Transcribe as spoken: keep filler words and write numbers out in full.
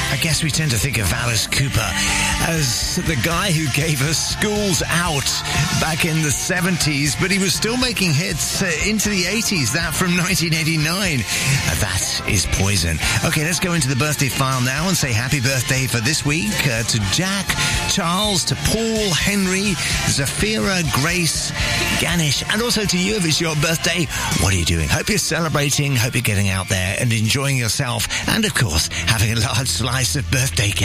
I guess we tend to think of Alice Cooper as the guy who gave us Schools Out back in the seventies, but he was still making hits uh, into the eighties, that from nineteen eighty-nine. Uh, that is Poison. Okay, let's go into the birthday file now and say happy birthday for this week uh, to Jack, Charles, to Paul, Henry, Zafira, Grace, Ganesh, and also to you if it's your birthday. What are you doing? Hope you're celebrating, hope you're getting out there and enjoying yourself, and of course, having a large slice of birthday cake.